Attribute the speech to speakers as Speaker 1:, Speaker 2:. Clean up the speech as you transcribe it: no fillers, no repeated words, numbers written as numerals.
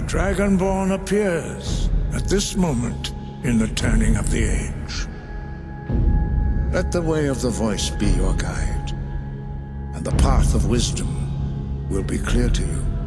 Speaker 1: A Dragonborn appears at this moment in the turning of the age. Let the way of the voice be your guide, and the path of wisdom will be clear to you.